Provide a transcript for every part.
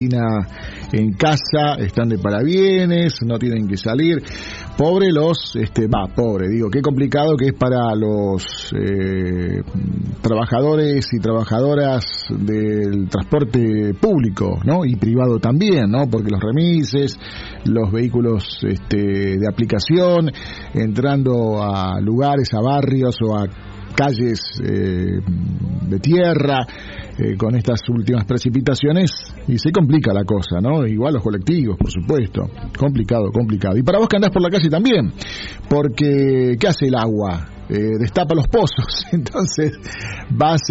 en casa, están de parabienes, no tienen que salir. Pobre qué complicado que es para los trabajadores y trabajadoras del transporte público, ¿no? Y privado también, ¿no? Porque los remises, los vehículos de aplicación, entrando a lugares, a barrios o a calles de tierra, con estas últimas precipitaciones, y se complica la cosa, ¿no? Igual los colectivos, por supuesto, complicado. Y para vos que andás por la calle también, porque ¿qué hace el agua? Destapa los pozos, entonces vas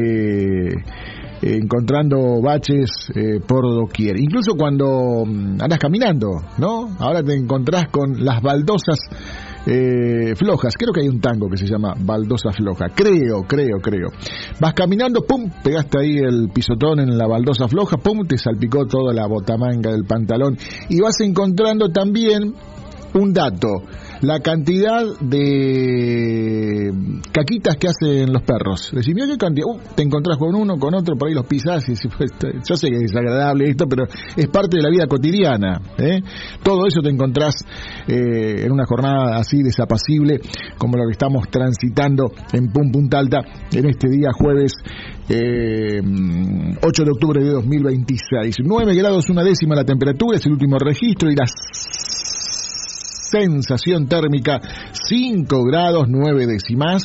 encontrando baches por doquier, incluso cuando andás caminando, ¿no? Ahora te encontrás con las baldosas flojas. Creo que hay un tango que se llama baldosa floja, creo. Vas caminando, pum, pegaste ahí el pisotón en la baldosa floja, pum, te salpicó toda la botamanga del pantalón. Y vas encontrando también un dato: la cantidad de caquitas que hacen los perros. Decís, mira qué cantidad, te encontrás con uno, con otro, por ahí los pisás y yo sé que es desagradable esto, pero es parte de la vida cotidiana, ¿eh? Todo eso te encontrás en una jornada así desapacible como lo que estamos transitando en Punta Alta en este día jueves 8 de octubre de 2026. 9 grados 1 décima la temperatura, es el último registro, y la sensación térmica 5 grados 9 décimas.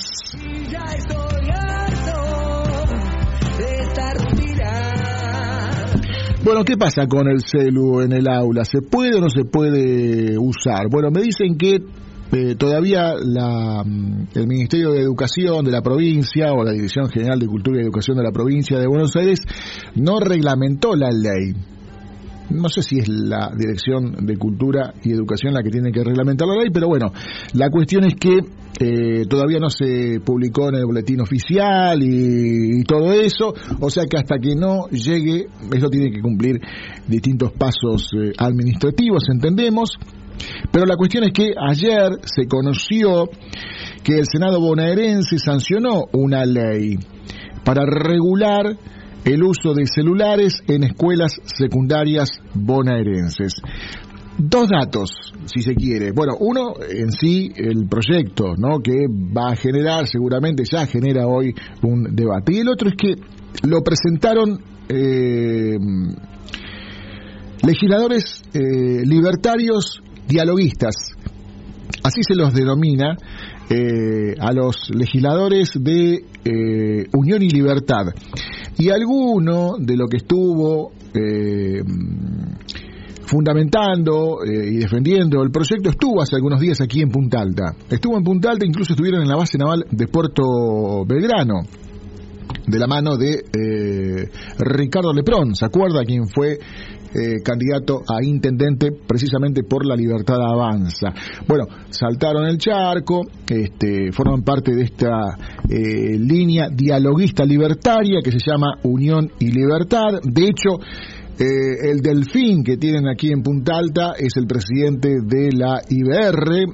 Bueno, ¿qué pasa con el celu en el aula? ¿Se puede o no se puede usar? Bueno, me dicen que todavía el Ministerio de Educación de la provincia, o la Dirección General de Cultura y Educación de la provincia de Buenos Aires, no reglamentó la ley. No sé si es la Dirección de Cultura y Educación la que tiene que reglamentar la ley, pero bueno, la cuestión es que todavía no se publicó en el boletín oficial y todo eso, o sea que hasta que no llegue, esto tiene que cumplir distintos pasos administrativos, entendemos. Pero la cuestión es que ayer se conoció que el Senado bonaerense sancionó una ley para regular el uso de celulares en escuelas secundarias bonaerenses. Dos datos, si se quiere. Bueno, uno en sí, el proyecto, ¿no? Que va a generar, seguramente ya genera hoy un debate. Y el otro es que lo presentaron legisladores libertarios dialoguistas. Así se los denomina a los legisladores de Unión y Libertad. Y alguno de lo que estuvo fundamentando y defendiendo el proyecto estuvo hace algunos días aquí en Punta Alta. Estuvo en Punta Alta, incluso estuvieron en la base naval de Puerto Belgrano, de la mano de Ricardo Leprón. ¿Se acuerda quién fue candidato a intendente precisamente por La Libertad Avanza? Bueno, saltaron el charco, forman parte de esta línea dialoguista libertaria que se llama Unión y Libertad. De hecho, el delfín que tienen aquí en Punta Alta es el presidente de la IBR,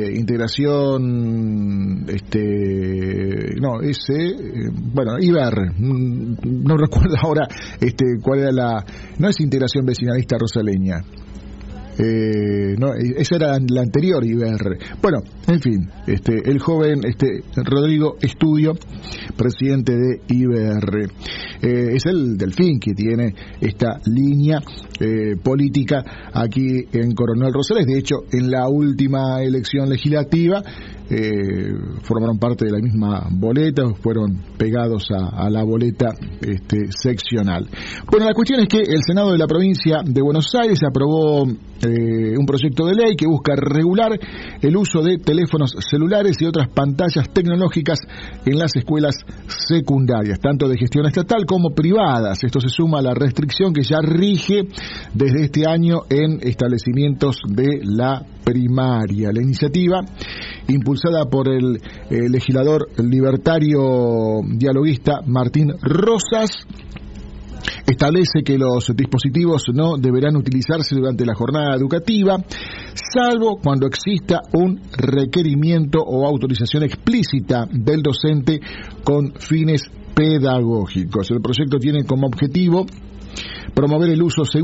IBR, no recuerdo ahora cuál era no es Integración Vecinalista Rosaleña. No, esa era la anterior IBR. Bueno, en fin, el joven Rodrigo Estudio, presidente de IBR, es el delfín que tiene esta línea política aquí en Coronel Rosales. De hecho, en la última elección legislativa formaron parte de la misma boleta, fueron pegados a la boleta seccional. Bueno, la cuestión es que el Senado de la provincia de Buenos Aires aprobó un proyecto de ley que busca regular el uso de teléfonos celulares y otras pantallas tecnológicas en las escuelas secundarias, tanto de gestión estatal como privadas. Esto se suma a la restricción que ya rige desde este año en establecimientos de la primaria. La iniciativa, impulsada por el legislador libertario dialoguista Martín Rosas, establece que los dispositivos no deberán utilizarse durante la jornada educativa, salvo cuando exista un requerimiento o autorización explícita del docente con fines pedagógicos. El proyecto tiene como objetivo promover el uso seguro